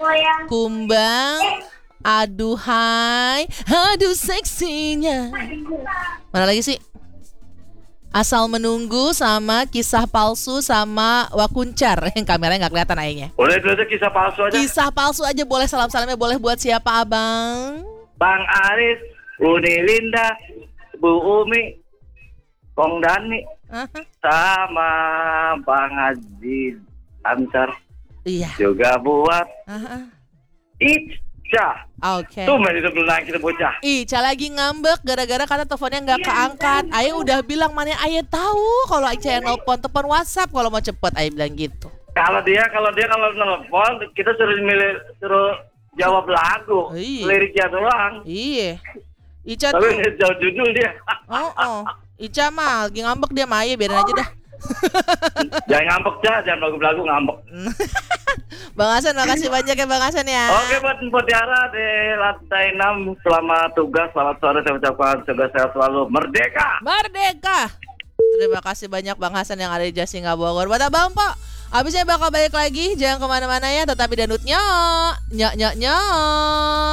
Kumbang, aduhai, aduh seksinya. Mana lagi sih? Asal menunggu sama kisah palsu sama wakuncar yang kameranya nggak kelihatan ayahnya. Boleh itu kisah palsu aja. Kisah palsu aja boleh, salamnya boleh buat siapa abang? Bang Aris, Uni Linda, Bu Umi, Kong Dani, sama Bang Haji Ancar. Iya. Juga buat Ica. Oke. Tuh main itu berenang kita bocah. Ica lagi ngambek gara-gara kata teleponnya nggak keangkat. Ayah udah bilang mana ayah tahu kalau Ica yang nelpon telepon WhatsApp kalau mau cepet, ayah bilang gitu. Kalau nelfon kita suruh jawab lagu, liriknya doang. Iya. Ica tapi tuh. jauh judul dia. Ica mah lagi ngambek dia mah, ayah biarin aja dah. Jangan ngambek jangan lagu-lagu ngambek. Bang Hasan, makasih banyak ya Bang Hasan ya. Oke, buat Tiara di lantai 6, selamat tugas, selamat sore, saya ucapkan tugas sehat selalu, merdeka. Terima kasih banyak Bang Hasan yang ada di Jasinga Bogor. Buat abang Pak, abisnya bakal balik lagi, jangan kemana-mana ya, tetapi danutnya nyak.